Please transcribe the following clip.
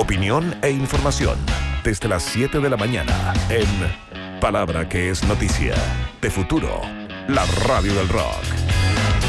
opinión e información. Desde las 7 de la mañana en Palabra que es Noticia. De Futuro, la radio del rock.